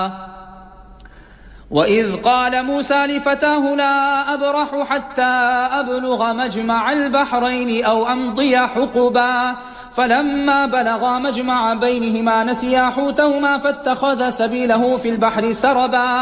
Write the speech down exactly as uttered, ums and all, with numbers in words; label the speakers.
Speaker 1: وإذ قال موسى لفتاه لا أبرح حتى أبلغ مجمع البحرين أو أمضي حقبا فلما بلغا مجمع بينهما نسيا حوتهما فاتخذ سبيله في البحر سربا